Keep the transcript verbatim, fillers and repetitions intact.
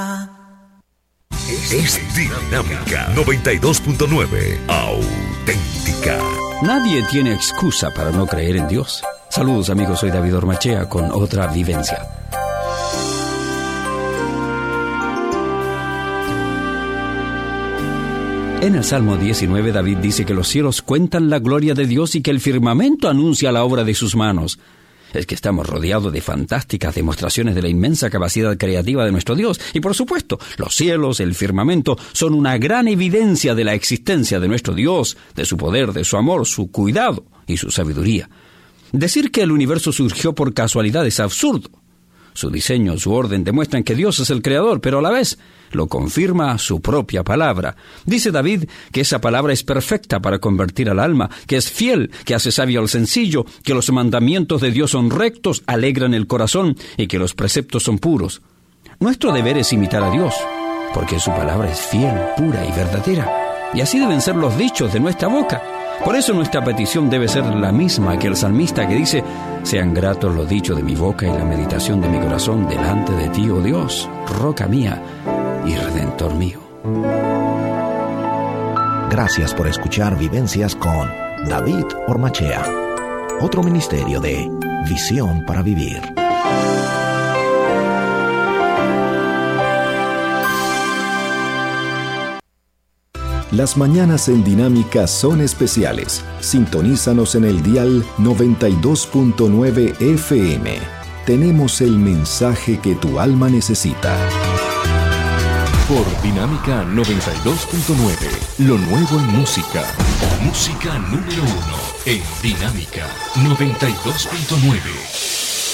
Es Dinámica noventa y dos punto nueve, auténtica. Nadie tiene excusa para no creer en Dios. Saludos amigos, soy David Ormachea con otra vivencia. En el Salmo diecinueve, David dice que los cielos cuentan la gloria de Dios y que el firmamento anuncia la obra de sus manos. Es que estamos rodeados de fantásticas demostraciones de la inmensa capacidad creativa de nuestro Dios. Y por supuesto, los cielos, el firmamento, son una gran evidencia de la existencia de nuestro Dios, de su poder, de su amor, su cuidado y su sabiduría. Decir que el universo surgió por casualidad es absurdo. Su diseño, su orden demuestran que Dios es el creador, pero a la vez lo confirma su propia palabra. Dice David que esa palabra es perfecta para convertir al alma, que es fiel, que hace sabio al sencillo, que los mandamientos de Dios son rectos, alegran el corazón y que los preceptos son puros. Nuestro deber es imitar a Dios, porque su palabra es fiel, pura y verdadera, y así deben ser los dichos de nuestra boca. Por eso nuestra petición debe ser la misma que el salmista que dice: sean gratos los dichos de mi boca y la meditación de mi corazón delante de ti, oh Dios, roca mía y redentor mío. Gracias por escuchar Vivencias con David Ormachea, otro ministerio de Visión para Vivir. Las mañanas en Dinámica son especiales. Sintonízanos en el dial noventa y dos punto nueve F M. Tenemos el mensaje que tu alma necesita. Por Dinámica noventa y dos punto nueve, lo nuevo en música. Música número uno en Dinámica noventa y dos punto nueve.